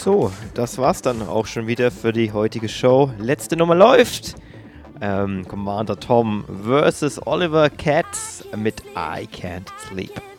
So, das war's dann auch schon wieder für die heutige Show. Letzte Nummer läuft. Commander Tom versus Oliver Katz mit I Can't Sleep.